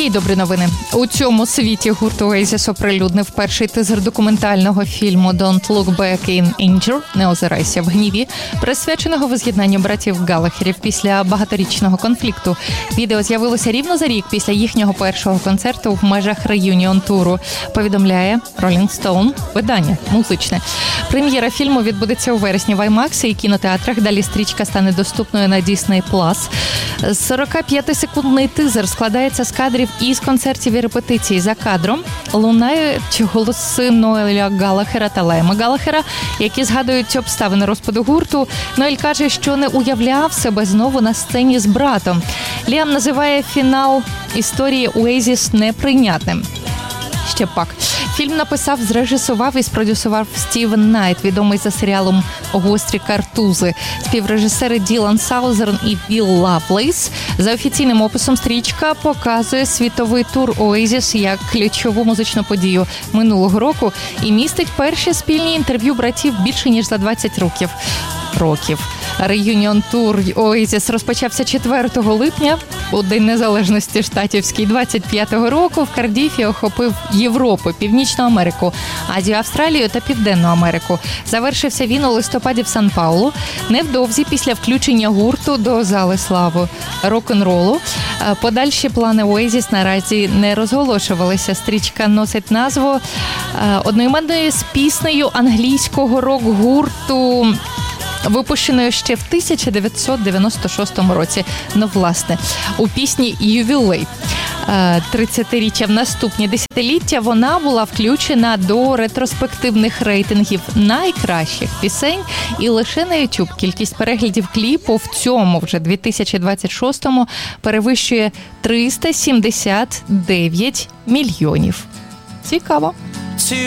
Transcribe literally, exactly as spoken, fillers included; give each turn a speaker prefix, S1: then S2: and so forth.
S1: І добрі новини. У цьому світі гурт Oasis оприлюднив перший тизер документального фільму «Don't Look Back in Anger» «Не озирайся в гніві», присвяченого воз'єднанню братів Галлахерів після багаторічного конфлікту. Відео з'явилося рівно за рік після їхнього першого концерту в межах реюніон-туру, повідомляє Rolling Stone, видання музичне. Прем'єра фільму відбудеться у вересні в IMAX і кінотеатрах, далі стрічка стане доступною на Disney плюс. сорокап'ятисекундний тизер складається з кадрів із концертів і репетицій. За кадром лунають голоси Ноеля Галлахера та Лайма Галлахера, які згадують обставини розпаду гурту. Ноель каже, що не уявляв себе знову на сцені з братом. Ліам називає фінал історії Oasis неприйнятним. Ще пак. Фільм написав, зрежисував і спродюсував Стівен Найт, відомий за серіалом «Гострі картузи». Співрежисери Ділан Саузерн і Вілл Лавлейс. За офіційним описом стрічка показує світовий тур Oasis як ключову музичну подію минулого року і містить перші спільні інтерв'ю братів більше ніж за двадцять років. років. Реюніон-тур Oasis розпочався четвертого липня, у День Незалежності штатівський двадцять п'ятого року. В Кардіфі охопив Європу, Північну Америку, Азію, Австралію та Південну Америку. Завершився він у листопаді в Сан-Паулу, невдовзі після включення гурту до Зали слави рок-н-ролу. Подальші плани Oasis наразі не розголошувалися. Стрічка носить назву одноіменної з піснею англійського рок-гурту, випущеною ще в тисяча дев'ятсот дев'яносто шостому році. Ну, власне, у пісні «Ювілей» тридцятиріччя в наступні десятиліття вона була включена до ретроспективних рейтингів найкращих пісень, і лише на YouTube кількість переглядів кліпу в цьому вже дві тисячі двадцять шостому перевищує триста сімдесят дев'ять мільйонів. Цікаво.